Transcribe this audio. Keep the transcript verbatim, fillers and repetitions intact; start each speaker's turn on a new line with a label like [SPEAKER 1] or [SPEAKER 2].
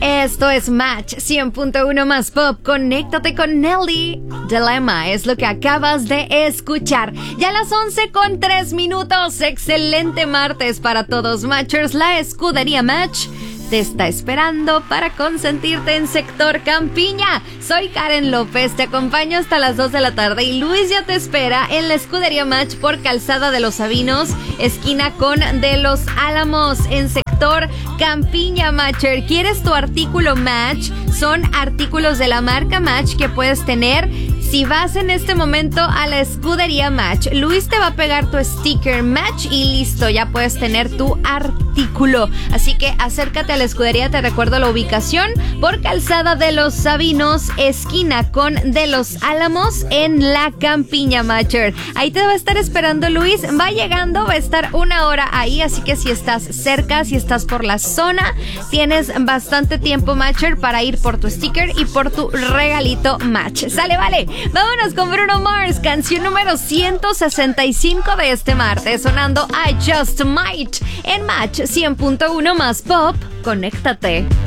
[SPEAKER 1] Esto es Match cien punto uno más Pop. Conéctate con Nelly. Dilemma es lo que acabas de escuchar. Ya las once con tres minutos. Excelente martes para todos Matchers. La escudería Match te está esperando para consentirte en Sector Campiña. Soy Karen López, te acompaño hasta las dos de la tarde y Luis ya te espera en la escudería Match por Calzada de los Sabinos, esquina con de los Álamos, en Sector Campiña. Matcher, ¿quieres tu artículo Match? Son artículos de la marca Match que puedes tener si vas en este momento a la escudería Match. Luis te va a pegar tu sticker Match y listo, ya puedes tener tu artículo. Así que acércate a la escudería, te recuerdo la ubicación, por Calzada de los Sabinos, esquina con de los Álamos, en la Campiña. Matcher, ahí te va a estar esperando Luis, va llegando, va a estar una hora ahí, así que si estás cerca, si estás por la zona, tienes bastante tiempo Matcher para ir por tu sticker y por tu regalito Match. Sale, vale. Vámonos con Bruno Mars, canción número ciento sesenta y cinco de este martes, sonando I Just Might en Match cien punto uno más Pop. Conéctate.